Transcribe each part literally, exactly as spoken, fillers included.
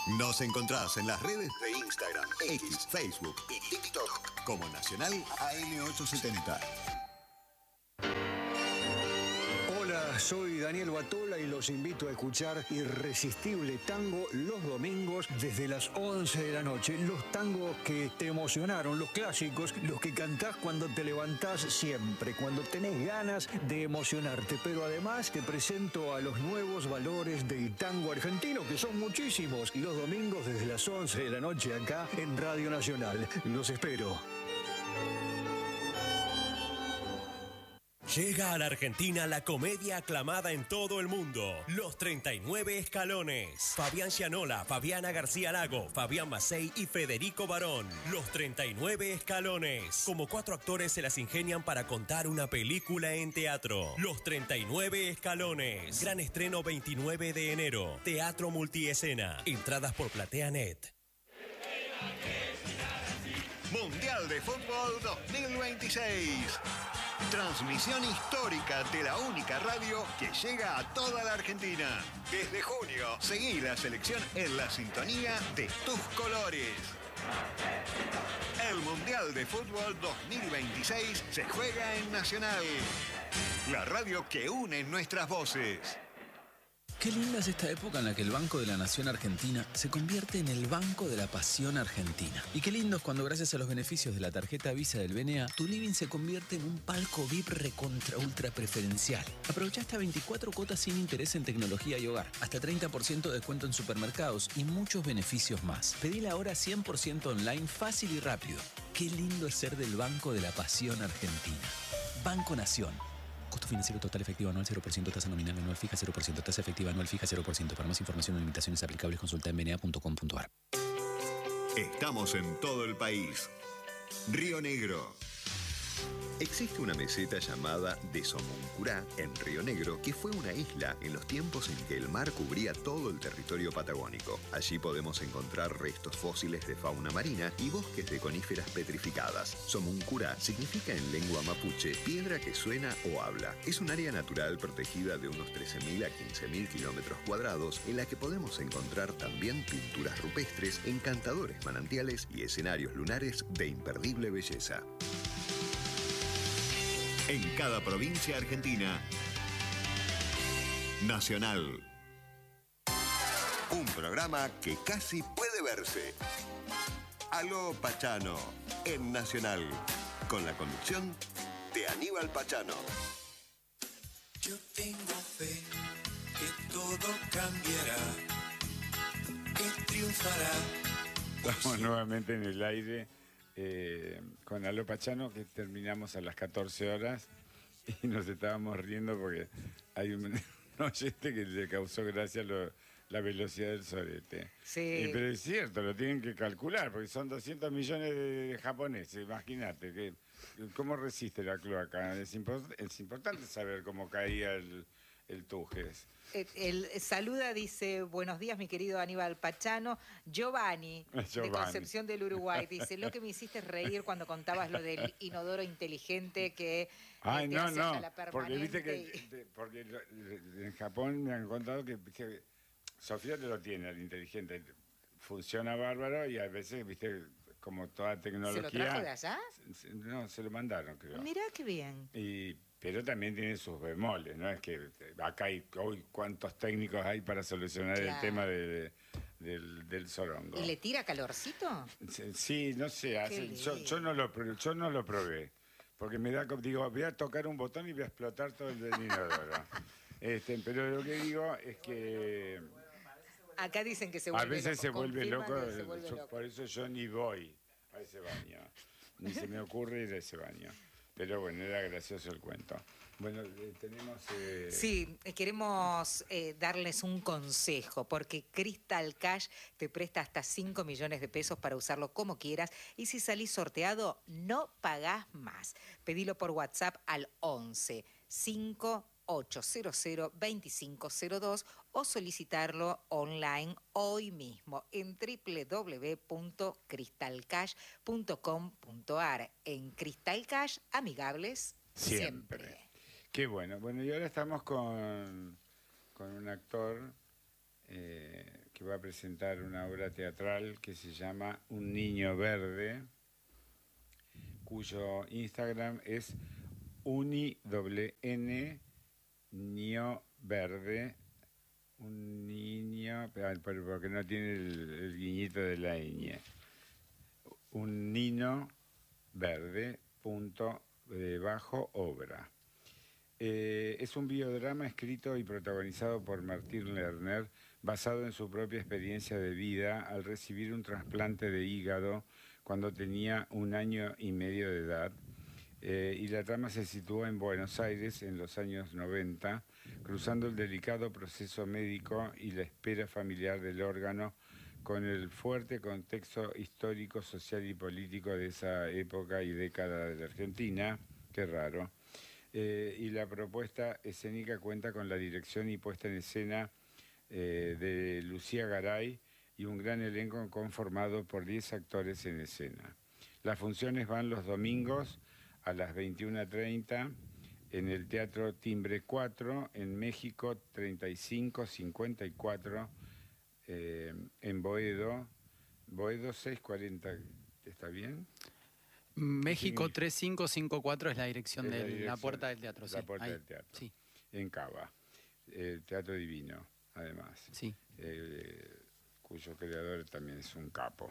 Nos encontrás en las redes de Instagram, X, Facebook y TikTok como Nacional A M ochocientos setenta. Hola, soy Daniel Batola y los invito a escuchar Irresistible Tango los domingos desde las once de la noche. Los tangos que te emocionaron, los clásicos, los que cantás cuando te levantás siempre, cuando tenés ganas de emocionarte. Pero además te presento a los nuevos valores del tango argentino, que son muchísimos. Los domingos desde las once de la noche acá en Radio Nacional. Los espero. Llega a la Argentina la comedia aclamada en todo el mundo, Los treinta y nueve Escalones. Fabián Gianola, Fabiana García Lago, Fabián Macei y Federico Barón. Los treinta y nueve Escalones. Como cuatro actores se las ingenian para contar una película en teatro. Los treinta y nueve Escalones. Gran estreno veintinueve de enero. Teatro Multiescena. Entradas por PlateaNet. Mundial de Fútbol dos mil veintiséis. Transmisión histórica de la única radio que llega a toda la Argentina. Desde junio, seguí la selección en la sintonía de tus colores. El Mundial de Fútbol dos mil veintiséis se juega en Nacional, la radio que une nuestras voces. Qué linda es esta época en la que el Banco de la Nación Argentina se convierte en el Banco de la Pasión Argentina. Y qué lindo es cuando, gracias a los beneficios de la tarjeta Visa del B N A, tu living se convierte en un palco V I P recontra ultra preferencial. Aprovecha hasta veinticuatro cuotas sin interés en tecnología y hogar, hasta treinta por ciento de descuento en supermercados y muchos beneficios más. Pedila ahora cien por ciento online, fácil y rápido. Qué lindo es ser del Banco de la Pasión Argentina. Banco Nación. Costo financiero total efectivo anual cero por ciento, tasa nominal anual fija cero por ciento, tasa efectiva anual fija cero por ciento. Para más información o limitaciones aplicables consulta en b n a punto com punto a r. Estamos en todo el país. Río Negro. Existe una meseta llamada de Somoncurá, en Río Negro, que fue una isla en los tiempos en que el mar cubría todo el territorio patagónico. Allí podemos encontrar restos fósiles de fauna marina y bosques de coníferas petrificadas. Somoncurá significa en lengua mapuche piedra que suena o habla. Es un área natural protegida de unos trece mil a quince mil kilómetros cuadrados, en la que podemos encontrar también pinturas rupestres, encantadores manantiales y escenarios lunares de imperdible belleza. En cada provincia argentina. Nacional. Un programa que casi puede verse. Aló Pachano, en Nacional. Con la conducción de Aníbal Pachano. Yo tengo fe que todo cambiará, que triunfará. Estamos nuevamente en el aire. Eh, con Aló Pachano, que terminamos a las catorce horas y nos estábamos riendo porque hay un, un oyente que le causó gracia lo, la velocidad del sorete. Sí. Eh, pero es cierto, lo tienen que calcular porque son doscientos millones de japoneses, imagínate. Que, ¿cómo resiste la cloaca? Es, import, es importante saber cómo caía el, el Tujes. El, el, saluda, dice, buenos días, mi querido Aníbal Pachano. Giovanni, Giovanni, de Concepción del Uruguay, dice, lo que me hiciste reír cuando contabas lo del inodoro inteligente que Ay, eh, te no, hace no, la porque viste que y... de, porque en Japón me han contado que, que Sofía te lo tiene, el inteligente, funciona bárbaro y a veces, viste, como toda tecnología... ¿Se lo trajo de allá? No, se lo mandaron, creo. Mirá qué bien. Y... Pero también tiene sus bemoles, ¿no? Es que acá hay hoy cuántos técnicos hay para solucionar claro. el tema de, de, del, del sorongo. ¿Y le tira calorcito? Sí, no sé, hace, yo, yo, no lo, yo no lo probé, porque me da, digo, voy a tocar un botón y voy a explotar todo el inodoro. este, pero lo que digo es que... Acá dicen que se vuelve loco. A veces loco. se vuelve loco, se vuelve yo, loco, por eso yo ni voy a ese baño, ni se me ocurre ir a ese baño. Pero bueno, era gracioso el cuento. Bueno, eh, tenemos... Eh... Sí, queremos eh, darles un consejo, porque Crystal Cash te presta hasta cinco millones de pesos para usarlo como quieras, y si salís sorteado, no pagás más. Pedilo por WhatsApp al once cinco ocho cero cero veinticinco cero dos o solicitarlo online hoy mismo en doble u doble u doble u punto crystal cash punto com punto a r. En Crystal Cash, amigables siempre. siempre. Qué bueno. Bueno, y ahora estamos con, con un actor eh, que va a presentar una obra teatral que se llama Un Niño Verde, cuyo Instagram es uni doble n niño verde, un niño, pero porque no tiene el, el guiñito de la ñ, un niño verde, punto de bajo obra. Eh, es un biodrama escrito y protagonizado por Martín Lerner, basado en su propia experiencia de vida al recibir un trasplante de hígado cuando tenía un año y medio de edad. Eh, y la trama se situó en Buenos Aires en los años noventa, cruzando el delicado proceso médico y la espera familiar del órgano con el fuerte contexto histórico, social y político de esa época y década de la Argentina. Qué raro. Eh, y la propuesta escénica cuenta con la dirección y puesta en escena eh, de Lucía Garay y un gran elenco conformado por diez actores en escena. Las funciones van los domingos a las veintiuna treinta en el Teatro Timbre cuatro, en México treinta y cinco cincuenta y cuatro, eh, en Boedo, Boedo seiscientos cuarenta, ¿está bien? México tres cinco cinco cuatro es la dirección Es de la la, dirección, puerta del teatro. La sí, puerta ahí, del teatro, sí. En Cava, el Teatro Divino, además, Sí. eh, cuyo creador también es un capo.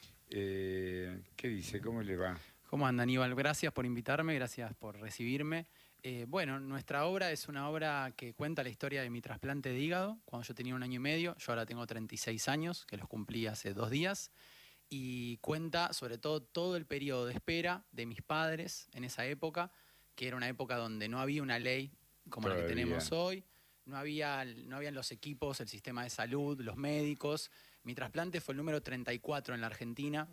Eh, ¿Qué dice? ¿Cómo le va? ¿Cómo anda, Aníbal? Gracias por invitarme, gracias por recibirme. Eh, bueno, nuestra obra es una obra que cuenta la historia de mi trasplante de hígado cuando yo tenía un año y medio. Yo ahora tengo treinta y seis años, que los cumplí hace dos días. Y cuenta sobre todo todo el periodo de espera de mis padres en esa época, que era una época donde no había una ley como Todavía. la que tenemos hoy, no había, no habían los equipos, el sistema de salud, los médicos. Mi trasplante fue el número treinta y cuatro en la Argentina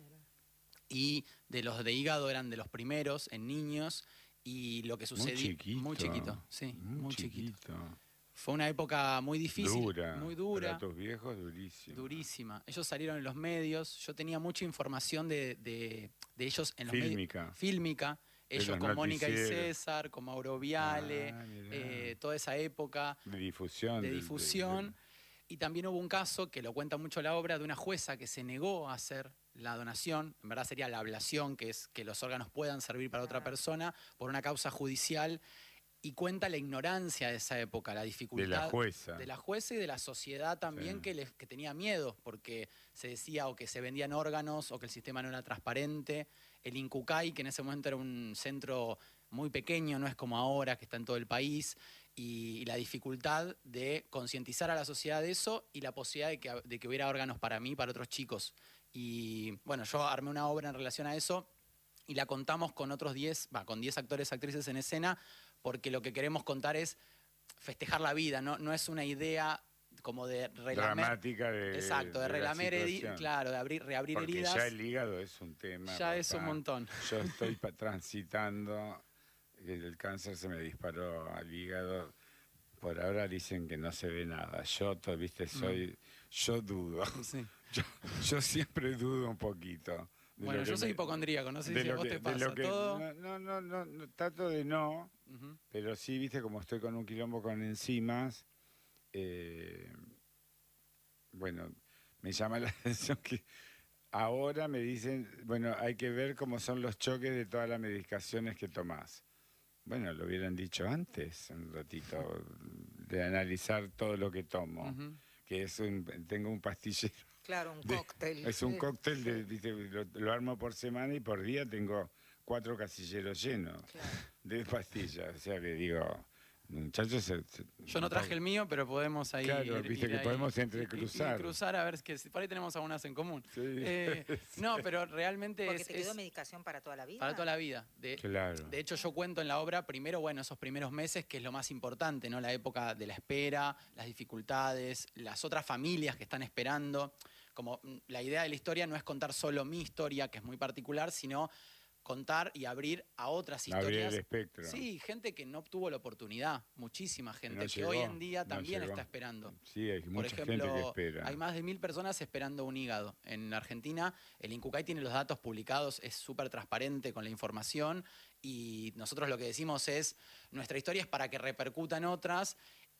y de los de hígado eran de los primeros en niños y lo que sucedió... Muy chiquito. Muy chiquito, sí, Muy, muy chiquito. chiquito. Fue una época muy difícil, Dura. muy dura. Para tus viejos, durísimo. Durísima. Ellos salieron en los medios, yo tenía mucha información de, de, de ellos en los Fílmica. medios. Fílmica. De Ellos los con Mónica y noticieros. César, con Mauro Viale, Ah, mirá. eh, toda esa época De difusión. de del- difusión. del- Y también hubo un caso, que lo cuenta mucho la obra, de una jueza que se negó a hacer la donación, en verdad sería la ablación, que es que los órganos puedan servir para otra persona, por una causa judicial, y cuenta la ignorancia de esa época, la dificultad. De la jueza. De la jueza y de la sociedad también, Sí. que, les, que tenía miedo, porque se decía o que se vendían órganos o que el sistema no era transparente. El Incucay, que en ese momento era un centro muy pequeño, no es como ahora, que está en todo el país, y, y la dificultad de concientizar a la sociedad de eso y la posibilidad de que, de que hubiera órganos para mí, para otros chicos. Y bueno, yo armé una obra en relación a eso y la contamos con otros diez, va, con diez actores, actrices en escena, porque lo que queremos contar es festejar la vida, no, no es una idea como de relamer. Dramática de. Exacto, de, de la relamer heridas, situación. claro, de abrir, reabrir Porque heridas. ya el hígado es un tema. Ya es un papá. montón. Yo estoy pa- transitando, que el cáncer se me disparó al hígado. Por ahora dicen que no se ve nada. Yo, to- viste, soy. Yo dudo. Sí. Yo, yo siempre dudo un poquito. de Bueno, lo que yo soy me- hipocondríaco, no sé de si a lo vos que- te de pasa lo que- todo. No, no, no, no, no, trato de no, Ujú. pero sí, viste, como estoy con un quilombo con enzimas, eh, bueno, me llama la atención que ahora me dicen, bueno, hay que ver cómo son los choques de todas las medicaciones que tomás. Bueno, lo hubieran dicho antes, un ratito, de analizar todo lo que tomo, Ujú. que es un, tengo un pastillero. Claro, un de- cóctel. Es un Eh, cóctel, de, viste, lo, lo armo por semana y por día tengo cuatro casilleros llenos Claro. de pastillas. O sea que digo, muchachos... se- se- Yo no traje el mío, pero podemos ahí. Claro, ir- viste ir que ahí, podemos y- y- entrecruzar. y cruzar a ver si que si por ahí tenemos algunas en común. Sí. Eh, no, pero realmente Porque es, te quedó es medicación para toda la vida. para toda la vida. De, Claro. de hecho, yo cuento en la obra primero, bueno, esos primeros meses, que es lo más importante, ¿no? La época de la espera, las dificultades, las otras familias que están esperando. Como mm, la idea de la historia no es contar solo mi historia, que es muy particular, sino contar y abrir a otras Abrir historias. el espectro. Sí, gente que no obtuvo la oportunidad, muchísima gente, No que llegó, hoy en día no también llegó. está esperando. Sí, hay Por mucha ejemplo, gente que espera. hay más de mil personas esperando un hígado. En Argentina, el Incucay tiene los datos publicados, es súper transparente con la información y nosotros lo que decimos es, nuestra historia es para que repercutan otras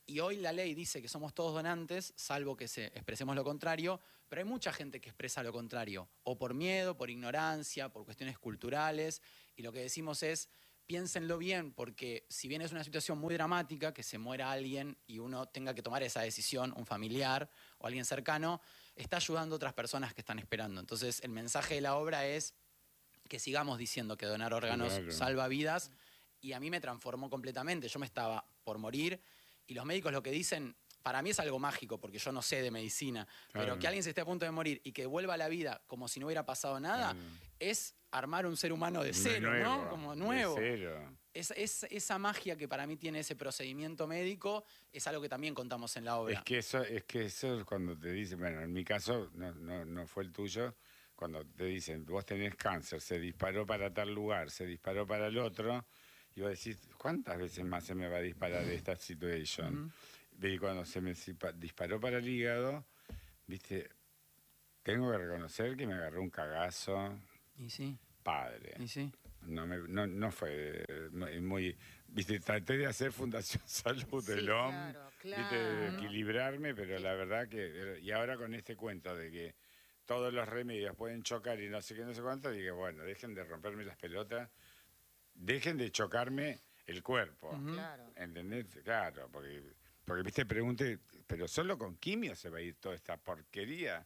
Y hoy la ley dice que somos todos donantes, salvo que se expresemos lo contrario, pero hay mucha gente que expresa lo contrario, o por miedo, por ignorancia, por cuestiones culturales, y lo que decimos es, piénsenlo bien, porque si bien es una situación muy dramática, que se muera alguien y uno tenga que tomar esa decisión, un familiar o alguien cercano, está ayudando a otras personas que están esperando. Entonces, el mensaje de la obra es que sigamos diciendo que donar órganos Claro. salva vidas, y a mí me transformó completamente. Yo me estaba por morir, y los médicos lo que dicen, para mí es algo mágico, porque yo no sé de medicina, Claro. pero que alguien se esté a punto de morir y que vuelva a la vida como si no hubiera pasado nada, Claro. es armar un ser humano de De cero, nuevo, ¿no? Como nuevo. De cero. Es, es- esa magia que para mí tiene ese procedimiento médico es algo que también contamos en la obra. Es que eso es que eso es cuando te dicen, bueno, en mi caso no, no, no fue el tuyo, cuando te dicen, vos tenés cáncer, se disparó para tal lugar, se disparó para el otro, y vos decís, ¿cuántas veces más se me va a disparar esta situación? Y cuando se me sipa- disparó para el hígado, viste, tengo que reconocer que me agarró un cagazo Y sí, padre. y sí. No, me- no, no fue eh, muy, muy- viste, traté de hacer Fundación Salud Sí, del O M, claro, viste, de claro. equilibrarme, pero la verdad que, y ahora con este cuento de que todos los remedios pueden chocar y no sé qué, no sé cuánto, dije, bueno, dejen de romperme las pelotas, dejen de chocarme el cuerpo, Claro. ¿entendés? Claro, porque, porque viste, pregunté, pero solo con quimio se va a ir toda esta porquería.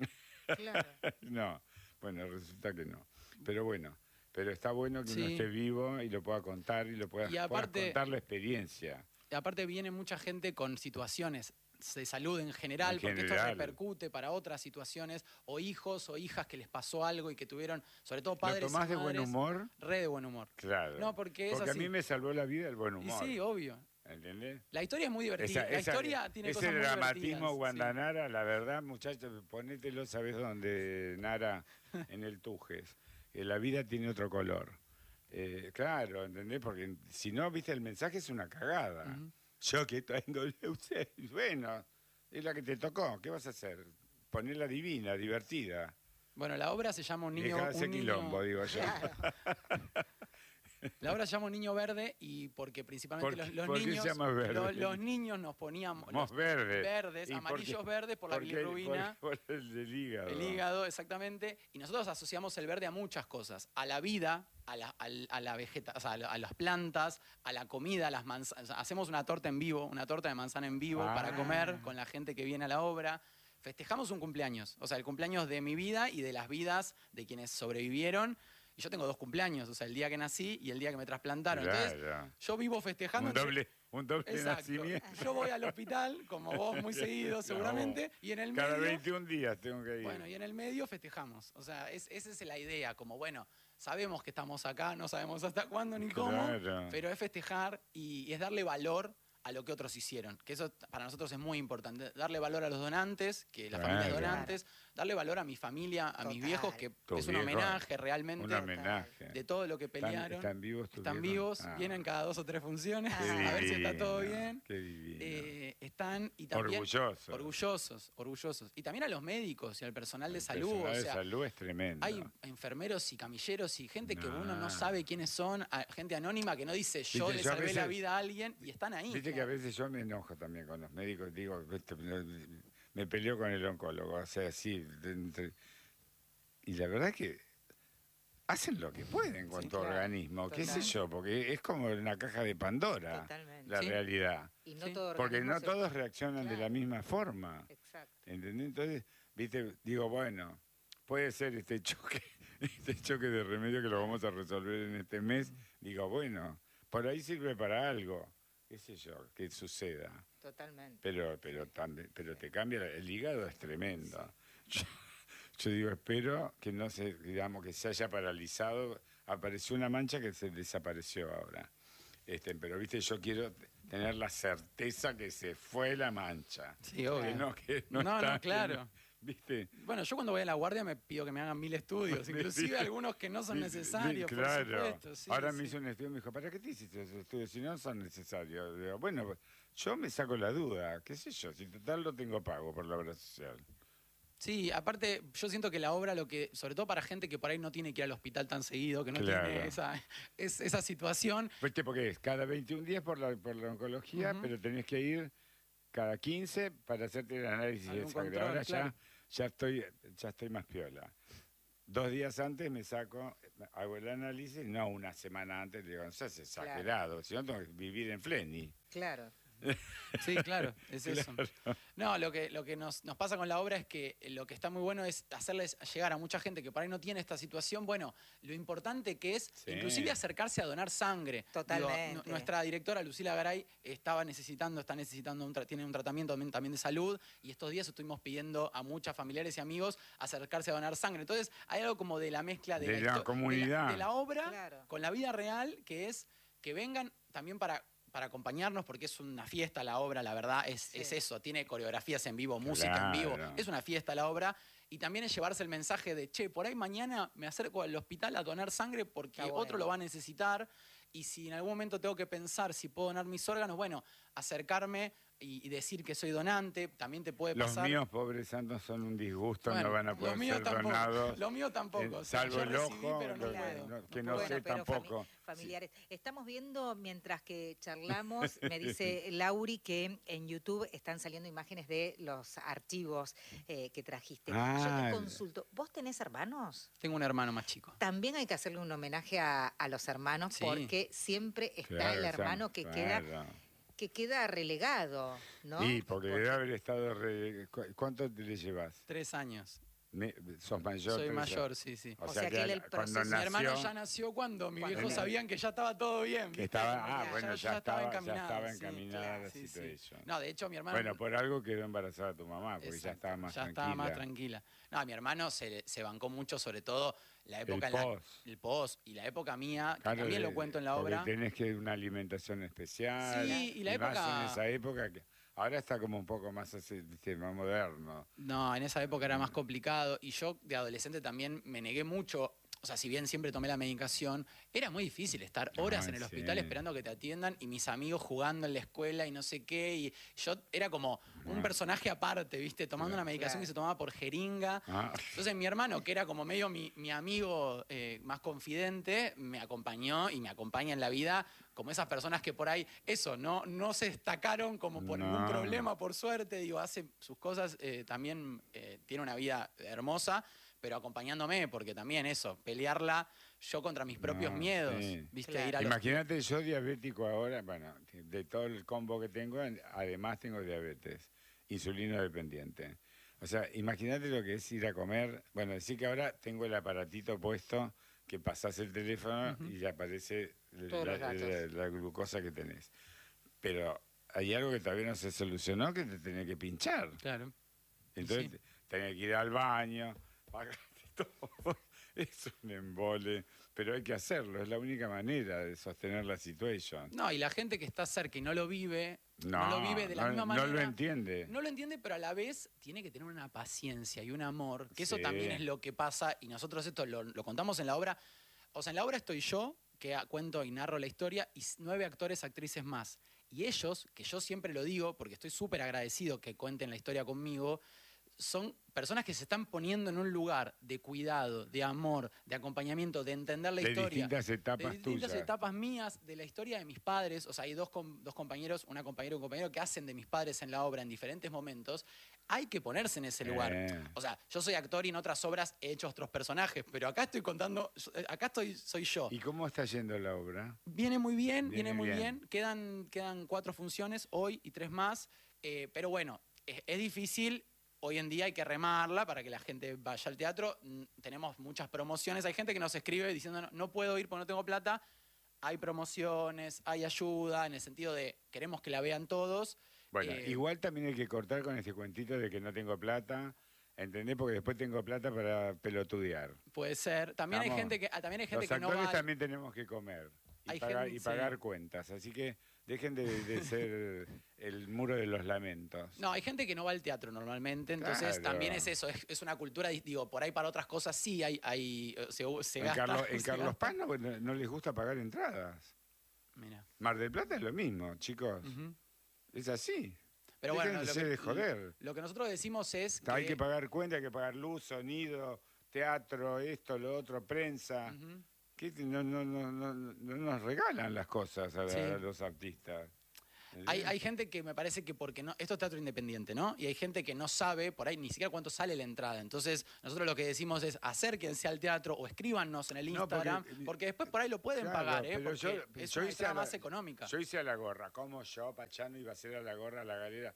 Claro. No, bueno, resulta que no. Pero bueno, pero está bueno que uno Sí. esté vivo y lo pueda contar y lo pueda, Y pueda aparte- contar la experiencia. Y aparte viene mucha gente con situaciones de salud en general, En porque esto general. repercute para otras situaciones, o hijos o hijas que les pasó algo y que tuvieron, sobre todo ¿Lo padres y tomás de buen madres, humor? re de buen humor. Claro. No, porque es Porque así. a mí me salvó la vida el buen Y humor. sí, obvio. ¿Entendés? La historia es muy divertida. Esa- la esa- historia tiene ese cosas muy dramatismo divertidas, sí. Guandanara, la verdad, muchachos, ponételo, ¿sabes dónde, Nara? En el Tujes. Que la vida tiene otro color. Eh, claro, ¿entendés? Porque si no, viste, el mensaje es una cagada. Yo que tengo leucemia, bueno, es la que te tocó, ¿qué vas a hacer? Ponerla divina, divertida. Bueno, la obra se llama Un Y niño, dejar de un hacer niño- quilombo, digo yo. La obra se llama Un niño verde, y porque principalmente ¿Por los, qué- los por qué se niños llama verde? Los, los niños nos poníamos Mos los verde. verdes, ¿Y por amarillos qué? verdes por la Porque- bilirrubina. Por, por el del hígado. El hígado, exactamente. Y nosotros asociamos el verde a muchas cosas. A la vida, a la, al- a la vegeta, o sea, a, la- a las plantas, a la comida, a las manzanas. Hacemos una torta en vivo, una torta de manzana en vivo Ah. para comer con la gente que viene a la obra. Festejamos un cumpleaños, o sea, el cumpleaños de mi vida y de las vidas de quienes sobrevivieron. Y yo tengo dos cumpleaños, o sea, el día que nací y el día que me trasplantaron. Entonces, Claro. yo vivo festejando. Un doble, un doble Exacto. nacimiento. Yo voy al hospital, como vos, muy seguido seguramente, y en el Cada medio... veintiún días tengo que ir. Bueno, y en el medio festejamos. O sea, es- esa es la idea, como bueno, sabemos que estamos acá, no sabemos hasta cuándo ni cómo, Claro. pero es festejar y, y es darle valor a lo que otros hicieron. Que eso para nosotros es muy importante. Darle valor a los donantes, que la familia de Claro. donantes, darle valor a mi familia, a mis Total. viejos, que Tus es un viejos, homenaje realmente Un homenaje. de todo lo que ¿Están- pelearon. están vivos tus Están viejos? vivos, Ah. vienen cada dos o tres funciones, Qué a ver si está todo divino, bien. Qué divino. Eh, están y también Orgullosos. orgullosos, orgullosos. Y también a los médicos y al personal de El salud. personal o de sea, salud es tremendo. hay enfermeros y camilleros y gente que uno Nah. no sabe quiénes son, a- gente anónima que no dice yo Viste, le yo a salvé la veces- vida a alguien y están ahí. Viste que a veces yo me enojo también con los médicos, digo, viste, no, me peleo con el oncólogo, o sea, así. de- entre- y la verdad es que hacen lo que pueden con Sí, tu claro, organismo, qué sé total. yo, porque es como una caja de Pandora, Totalmente. la Sí. realidad. Y no Sí. todo Porque organismo no se- todos reaccionan de la Claro. misma forma. Exacto. ¿Entendés? Entonces, viste, digo, bueno, puede ser este choque, este choque de remedio que lo vamos a resolver en este mes. Digo, bueno, por ahí sirve para algo, qué sé yo, que suceda. Totalmente. Pero, pero, también, pero te cambia, el hígado es tremendo. Yo, yo digo, espero que no se, digamos, que se haya paralizado. Apareció una mancha que se desapareció ahora. Este, pero, viste, yo quiero tener la certeza que se fue la mancha. Sí, obvio. Que no, que no, No, no, está, que claro. no- ¿Viste? Bueno, yo cuando voy a la guardia me pido que me hagan mil estudios, inclusive algunos que no son Sí, necesarios, sí, por claro. supuesto. sí, Ahora sí. me hizo un estudio y me dijo, ¿para qué te hiciste esos estudios si no son necesarios? Digo, bueno, yo me saco la duda, qué sé yo, si total lo tengo pago por la obra social. Sí, aparte, yo siento que la obra, lo que, sobre todo para gente que por ahí no tiene que ir al hospital tan seguido, que no Claro. tiene esa, es- esa situación, ¿Viste? Porque es cada veintiún días por la, por la oncología, Ujú. pero tenés que ir cada quince para hacerte el análisis de Algún sangre. control, Ahora claro. ya, ya, estoy, ya estoy más piola. Dos días antes me saco, hago el análisis, no una semana antes, digo, no seas exagerado, si no tengo que vivir en Fleni. Claro. Sí, claro, es eso. No, lo que, lo que nos, nos pasa con la obra es que lo que está muy bueno es hacerles llegar a mucha gente que por ahí no tiene esta situación, bueno, lo importante que es Sí. inclusive acercarse a donar sangre. Totalmente. Digo, nu- nuestra directora Lucila Garay estaba necesitando, está necesitando, un tra- tiene un tratamiento también, también de salud y estos días estuvimos pidiendo a muchas familiares y amigos acercarse a donar sangre. Entonces hay algo como de la mezcla de, De la histo- de comunidad. de la obra Claro. con la vida real, que es que vengan también para, para acompañarnos, porque es una fiesta la obra, la verdad, es, Sí. es eso, tiene coreografías en vivo, música en vivo, Claro. es una fiesta la obra, y también es llevarse el mensaje de, che, por ahí mañana me acerco al hospital a donar sangre porque Está otro bueno. lo va a necesitar, y si en algún momento tengo que pensar si puedo donar mis órganos, bueno, acercarme y, y decir que soy donante, también te puede Los pasar... míos, pobres santos, son un disgusto, Bueno, no van a los poder míos ser tampoco, donados. Los míos tampoco. eh, o sea, salvo yo el recibí, ojo, pero no lo- puedo. no- que No no puedo. sé pero fami- tampoco. familiares. Estamos viendo, mientras que charlamos, me dice Lauri que en YouTube están saliendo imágenes de los archivos eh, que trajiste. Yo Ah. te consulto, ¿vos tenés hermanos? Tengo un hermano más chico. También hay que hacerle un homenaje a, a los hermanos Sí. porque siempre está Claro, el o sea, hermano que queda claro. que queda relegado, ¿no? Sí, porque debe haber estado... re- ¿cu- ¿Cuánto te le llevas? Tres años. Me- ¿Sos mayor? Soy tres mayor, años? sí, sí. O sea que él el cuando proceso- Mi hermano nació, ya nació cuando mis Cuando viejos nació. sabían que ya estaba todo bien. que ¿viste? estaba, Como ah, ya- bueno, ya- ya, ya estaba estaba, ya encaminado, estaba sí, encaminada claro, la Sí, sí. situación. No, de hecho, mi hermano. Bueno, por algo quedó embarazada tu mamá, porque ya Exacto, estaba más ya tranquila. estaba más tranquila. No, mi hermano se, se bancó mucho, sobre todo la época El en la- post. el post y la época mía, que Claro, también de- lo cuento en la porque obra. tenés que una alimentación especial. Sí, y la más época- en esa época que ahora está como un poco más así, viste, más moderno. No, en esa época Mm. era más complicado y yo de adolescente también me negué mucho. O sea, si bien siempre tomé la medicación, era muy difícil estar horas Ay, en el sí. hospital esperando que te atiendan y mis amigos jugando en la escuela y no sé qué. Y yo era como un Ah. personaje aparte, ¿viste? Tomando una medicación Claro. que se tomaba por jeringa. Ah. Entonces mi hermano, que era como medio mi, mi amigo eh, más confidente, me acompañó y me acompaña en la vida como esas personas que por ahí, eso, no, no se destacaron como por ningún No. problema, por suerte, digo, hace sus cosas, eh, también eh, tiene una vida hermosa, pero acompañándome, porque también eso, pelearla yo contra mis propios No, miedos, sí. ¿viste? Claro. Ir a los- Imagínate, yo diabético ahora, bueno, de todo el combo que tengo, además tengo diabetes, insulino dependiente. O sea, imagínate lo que es ir a comer. Bueno, decir que ahora tengo el aparatito puesto que pasás el teléfono y ya aparece Todos la, los datos. la- la glucosa que tenés. Pero hay algo que todavía no se solucionó, que te tenés que pinchar. Claro. Entonces Sí. tenés que ir al baño, pagarte todo. Es un embole, pero hay que hacerlo, es la única manera de sostener la situación. No, y la gente que está cerca y no lo vive, no, No, lo vive de la no- misma no manera. lo entiende. No lo entiende, pero a la vez tiene que tener una paciencia y un amor, que eso Sí. también es lo que pasa, y nosotros esto lo, lo contamos en la obra. O sea, en la obra estoy yo, que a- cuento y narro la historia, y s- nueve actores, actrices más. Y ellos, que yo siempre lo digo, porque estoy súper agradecido que cuenten la historia conmigo, son personas que se están poniendo en un lugar de cuidado, de amor, de acompañamiento, de entender la De historia. distintas etapas de distintas tuyas. etapas mías, de la historia de mis padres. O sea, hay dos, com- dos compañeros, una compañera y un compañero que hacen de mis padres en la obra en diferentes momentos. Hay que ponerse en ese lugar. Eh. O sea, yo soy actor y en otras obras he hecho otros personajes, pero acá estoy contando, acá estoy, soy yo. ¿Y cómo está yendo la obra? Viene muy bien, viene, Viene muy bien. bien. Quedan, quedan cuatro funciones hoy y tres más. eh, pero bueno, es, es difícil. Hoy en día hay que remarla para que la gente vaya al teatro. Mm, Tenemos muchas promociones. Hay gente que nos escribe diciendo no, no puedo ir porque no tengo plata. Hay promociones, hay ayuda, en el sentido de queremos que la vean todos. Bueno, Eh, igual también hay que cortar con este cuentito de que no tengo plata, ¿entendés? Porque después tengo plata para pelotudear. Puede ser. También hay Vamos. gente que, ah, también hay gente Los que no actores va. también tenemos que comer y, Hay pagar, gente- y pagar sí. cuentas, así que dejen de, de ser el muro de los lamentos. No, hay gente que no va al teatro normalmente, entonces Claro. también es eso, es, es una cultura, digo, por ahí para otras cosas sí hay, hay eh, se, se En gasta. Carlos, en se Carlos gasta. Paz no, no- no les gusta pagar entradas. Mira. Mar del Plata es lo mismo, chicos. Ujú. Es así. Pero Dejen bueno, de lo ser que, de joder. lo que nosotros decimos es Hay que, que pagar cuenta, hay que pagar luz, sonido, teatro, esto, lo otro, prensa. Ujú. ¿Qué? No, no, no, no, no nos regalan las cosas a, la- Sí. a los artistas. Hay, hay gente que me parece que porque no, esto es teatro independiente, ¿no? Y hay gente que no sabe por ahí ni siquiera cuánto sale la entrada. Entonces, nosotros lo que decimos es acérquense al teatro o escríbanos en el No, porque- Instagram, porque, después por ahí lo pueden Claro, pagar, ¿eh? pero Porque yo- es yo una hice a entrada la- más económica. Yo hice a la gorra. ¿Cómo yo, Pachano, iba a hacer a la gorra a la galera?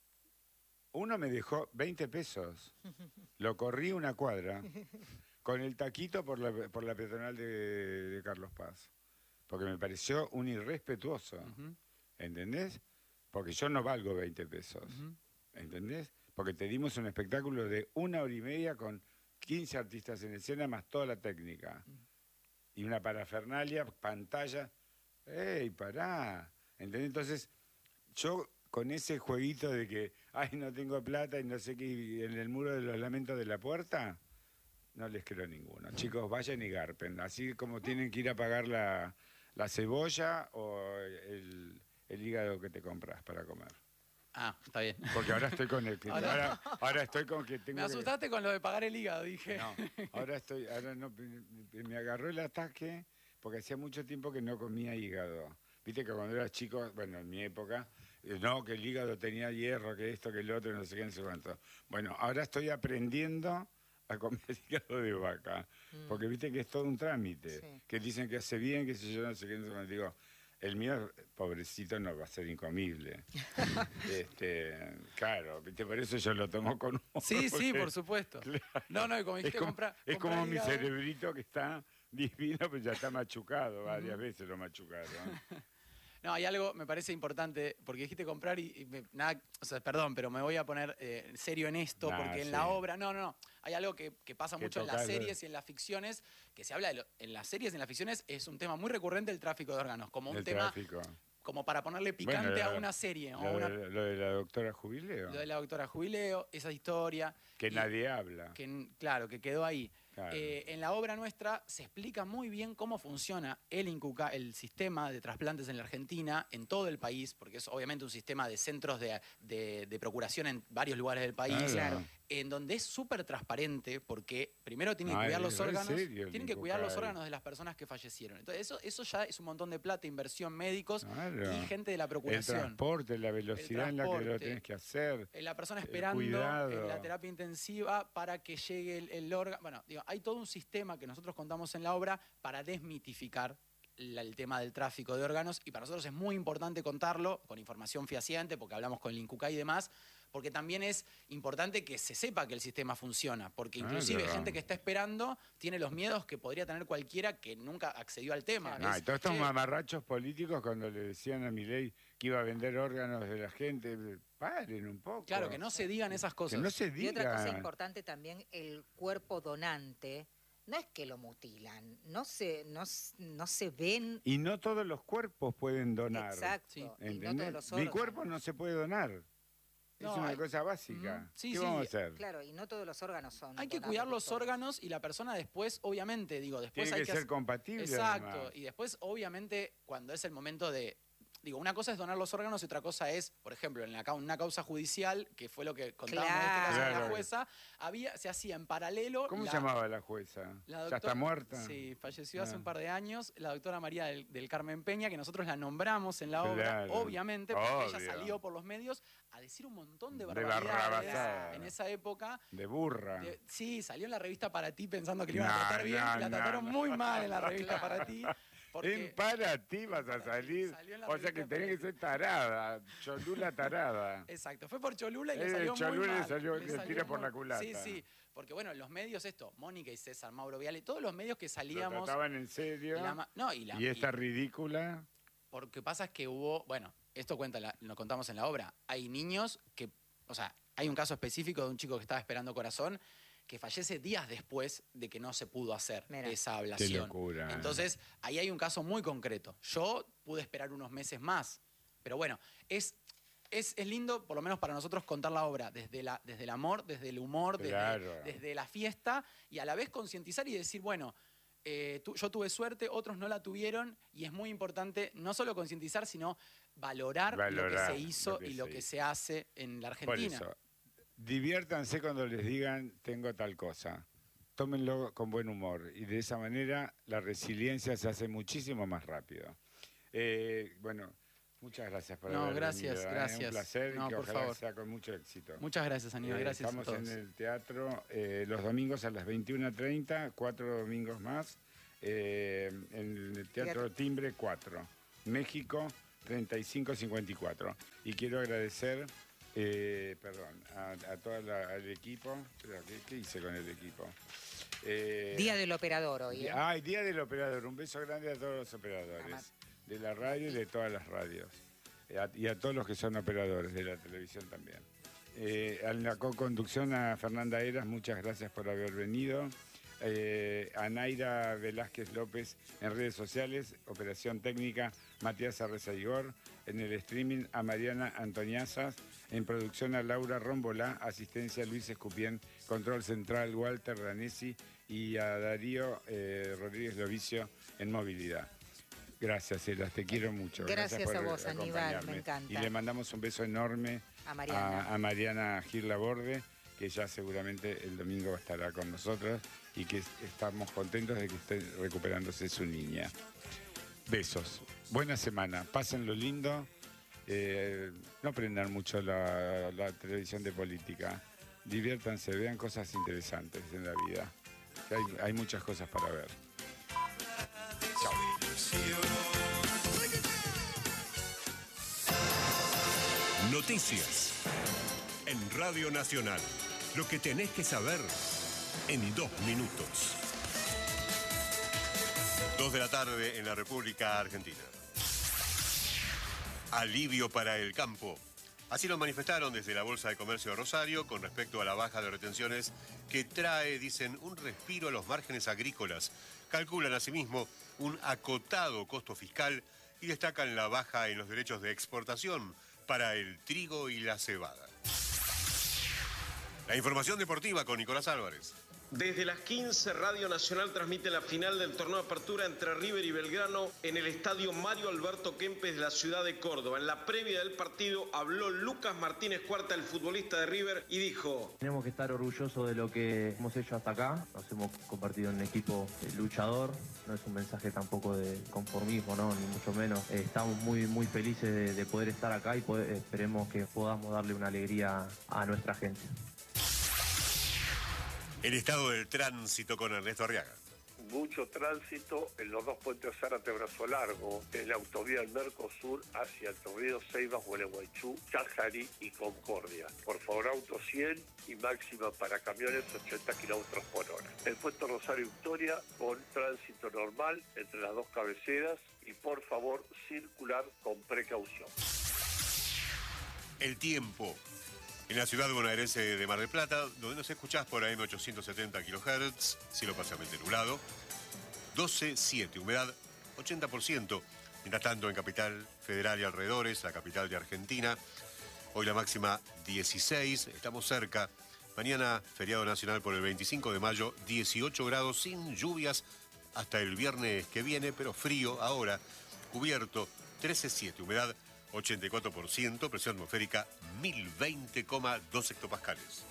Uno me dejó veinte pesos. Lo corrí una cuadra con el taquito por la, por la peatonal de, de Carlos Paz. Porque me pareció un irrespetuoso. Ujú. ¿Entendés? Porque yo no valgo veinte pesos. Ujú. ¿Entendés? Porque te dimos un espectáculo de una hora y media con quince artistas en escena más toda la técnica. Y una parafernalia, pantalla. ¡Ey, pará! ¿Entendés? Entonces, yo con ese jueguito de que, ay, no tengo plata y no sé qué, y en el muro de los lamentos de la puerta, no les creo ninguno. Chicos, vayan y garpen. Así como tienen que ir a pagar la, la cebolla o el, el hígado que te compras para comer. Ah, está bien. Porque ahora estoy con el que- Ahora- ahora, ahora estoy con que tengo Me que- asustaste con lo de pagar el hígado, dije. no, ahora estoy, ahora no, me, me agarró el ataque porque hacía mucho tiempo que no comía hígado. Viste que cuando era chico, bueno, en mi época, eh, no, que el hígado tenía hierro, que esto, que el otro, no sé qué, no sé cuánto. Bueno, ahora estoy aprendiendo a comer hígado de vaca, porque viste que es todo un trámite, Sí. que dicen que hace bien, que sé yo, no sé qué, no sé cuánto. Digo, el mío, pobrecito, no va a ser incomible. este, claro, viste, por eso yo lo tomo con humor. Sí, sí, porque- por supuesto. Claro. No, no, y como Es dijiste, como, compra, es compra como mi hígado. cerebrito que está divino, pero ya está machucado, varias veces lo machucaron. No, hay algo, me parece importante, porque dijiste comprar y, y me- nada, o sea, perdón, pero me voy a poner eh, serio en esto, Nah, porque en sí. la obra, no, no, no, hay algo que, que pasa Que mucho en las tocas, series y en las ficciones, que se habla de lo- en las series y en las ficciones, es un tema muy recurrente el tráfico de órganos, como un El tema, tráfico. como para ponerle picante Bueno, a lo- una serie, o a Lo, una, de, lo de la doctora Jubileo, lo de la doctora Jubileo, esa historia. que y- nadie habla. que, claro, que quedó ahí. Claro. Eh, en la obra nuestra se explica muy bien cómo funciona el INCUCA, el sistema de trasplantes en la Argentina, en todo el país, porque es obviamente un sistema de centros de, de- de procuración en varios lugares del país, Claro. en donde es súper transparente, porque primero tienen que Ay, cuidar los es re órganos, serio el tienen que cuidar los INCUCAI. órganos de las personas que fallecieron. Entonces eso, eso ya es un montón de plata, inversión, médicos Claro. y gente de la El procuración. transporte, la velocidad en la que lo transporte. tienes que hacer. Eh, La persona el esperando cuidado. en la terapia intensiva para que llegue el, el órgano. Bueno, digo, hay todo un sistema que nosotros contamos en la obra para desmitificar la- el tema del tráfico de órganos y para nosotros es muy importante contarlo con información fehaciente porque hablamos con el INCUCAI y demás, porque también es importante que se sepa que el sistema funciona, porque inclusive Claro. gente que está esperando tiene los miedos que podría tener cualquiera que nunca accedió al tema. Ah, Es, y todos estos "Che, mamarrachos políticos cuando le decían a Milei que iba a vender órganos de la gente, paren un poco. claro, que no se digan esas Que cosas. no se Y otra cosa diga. importante también, el cuerpo donante, no es que lo mutilan, no se, no, s- no se ven. Y no todos los cuerpos pueden donar. Exacto. Sí. Y no ¿entendés? todos los Mi órganos. cuerpo no se puede donar. No, es una hay- cosa básica. Ujú. Sí, ¿Qué sí, vamos a hacer? Claro, y no todos los órganos son. Hay que donables cuidar de los todos. órganos y la persona después, obviamente, digo, después Tiene hay que que ser hacer- compatible. Exacto. además. Y después, obviamente, cuando es el momento de. Digo, una cosa es donar los órganos y otra cosa es, por ejemplo, en la, cau- una causa judicial, que fue lo que contábamos en este caso de la Claro. jueza, había, se hacía en paralelo. ¿Cómo la- se llamaba la jueza? la ¿Ya está doctora- muerta? Sí, falleció hace Ah. un par de años, la doctora María del, del Carmen Peña, que nosotros la nombramos en la obra, Claro. obviamente, porque ella Obvio. salió por los medios a decir un montón de De barbaridades barrabasadas. en esa época. De burra. De- sí, salió en la revista Para Ti pensando que le iban No, a tratar bien, no, la no, trataron no. muy mal en la revista Para Ti. Porque, En para ti vas a Para Ti, salir. salió en la O sea que revista tenés Para que ser tarada. Cholula tarada. exacto, fue por Cholula y le Eh, salió Cholula muy le mal. salió le que salió tira por muy- la culata. Sí, sí, porque bueno, los medios esto, Mónica y César, Mauro Viale, todos los medios que Lo salíamos... trataban en serio. y la ma- no, y la, Y esta y- ridícula. porque pasa es que hubo, bueno, esto cuenta, la- lo contamos en la obra, hay niños que, o sea, hay un caso específico de un chico que estaba esperando corazón que fallece días después de que no se pudo hacer Mira. esa Qué ablación. locura. Entonces, ahí hay un caso muy concreto. Yo pude esperar unos meses más, pero bueno, es, es, es lindo, por lo menos para nosotros, contar la obra desde, la, desde el amor, desde el humor, desde, Claro. desde la fiesta y a la vez concientizar y decir, bueno, eh, tu- yo tuve suerte, otros no la tuvieron y es muy importante no solo concientizar, sino valorar, lo Valorar que se hizo lo que y lo se que hizo. se hace en la Por Argentina. eso, diviértanse cuando les digan tengo tal cosa. Tómenlo con buen humor y de esa manera la resiliencia se hace muchísimo más rápido. Eh, bueno, Muchas gracias por No, haber gracias, venido, ¿eh? gracias. Un placer No, y que por ojalá favor. sea con mucho éxito. Muchas gracias, Aníbal. Eh, Gracias a Estamos todos. en el teatro eh, los domingos a las veintiuna treinta, cuatro domingos más, eh, en el Teatro Timbre cuatro, México treinta y cinco cincuenta y cuatro. Y quiero agradecer, eh, perdón, a, a todo el equipo. Pero, ¿qué, ¿Qué hice con el equipo? Eh, Día del operador hoy. ¿eh? Ay, Día del Operador. Un beso grande a todos los operadores Amar. de la radio y de todas las radios. Eh, a- y a todos los que son operadores de la televisión también. Eh, en la co-conducción a Fernanda Eras, muchas gracias por haber venido. Eh, a Naira Velázquez López en redes sociales, operación técnica Matías Arreza Igor, en el streaming a Mariana Antoniazas, en producción a Laura Rómbola, asistencia a Luis Escupien, control central Walter Danesi y a Darío eh, Rodríguez Lovicio en movilidad. Gracias, Elas, te quiero mucho. Gracias por a vos, Aníbal, acompañarme. me encanta. Y le mandamos un beso enorme A Mariana. a, a Mariana Gil Laborde, que ya seguramente el domingo estará con nosotros y que estamos contentos de que esté recuperándose su niña. Besos. Buena semana. Pásenlo lindo. Eh, no prendan mucho la, la televisión de política. Diviértanse, vean cosas interesantes en la vida. Que hay, hay muchas cosas para ver. Chao. Noticias. En Radio Nacional. Lo que tenés que saber en dos minutos. Dos de la tarde en la República Argentina. Alivio para el campo. Así lo manifestaron desde la Bolsa de Comercio de Rosario con respecto a la baja de retenciones que trae, dicen, un respiro a los márgenes agrícolas. Calculan asimismo un acotado costo fiscal y destacan la baja en los derechos de exportación para el trigo y la cebada. La información deportiva con Nicolás Álvarez. Desde las quince, Radio Nacional transmite la final del torneo de apertura entre River y Belgrano en el estadio Mario Alberto Kempes de la ciudad de Córdoba. En la previa del partido habló Lucas Martínez Cuarta, el futbolista de River, y dijo: tenemos que estar orgullosos de lo que hemos hecho hasta acá. Nos hemos convertido en un equipo luchador. No es un mensaje tampoco de conformismo, ¿no? Ni mucho menos. Eh, estamos muy, muy felices de, de poder estar acá y poder, esperemos que podamos darle una alegría a nuestra gente. El estado del tránsito con Ernesto Arriaga. Mucho tránsito en los dos puentes Zárate Brazo Largo, en la autovía del Mercosur hacia el Torrido, Ceibas, Gualeguaychú, Chajarí y Concordia. Por favor, auto cien y máxima para camiones ochenta kilómetros por hora. El puente Rosario Victoria con tránsito normal entre las dos cabeceras y por favor circular con precaución. El tiempo. En la ciudad bonaerense de Mar del Plata, donde nos escuchás por A M ochocientos setenta kilohertz, cielo parcialmente nublado, doce siete, humedad ochenta por ciento. Mientras tanto, en Capital Federal y alrededores, la capital de Argentina, hoy la máxima dieciséis, estamos cerca. Mañana, feriado nacional por el veinticinco de mayo, dieciocho grados sin lluvias hasta el viernes que viene, pero frío ahora, cubierto trece siete, humedad ochenta y cuatro por ciento, presión atmosférica mil veinte coma dos hectopascales.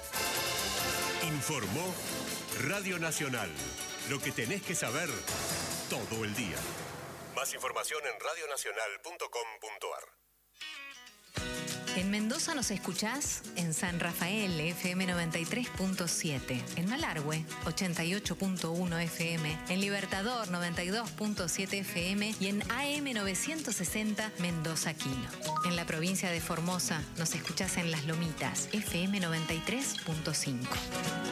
Informó Radio Nacional. Lo que tenés que saber todo el día. Más información en radio nacional punto com punto ar. En Mendoza nos escuchás en San Rafael, F M noventa y tres punto siete. En Malargüe, ochenta y ocho punto uno F M. En Libertador, noventa y dos punto siete F M. Y en A M novecientos sesenta, Mendoza Quino. En la provincia de Formosa nos escuchás en Las Lomitas, F M noventa y tres punto cinco.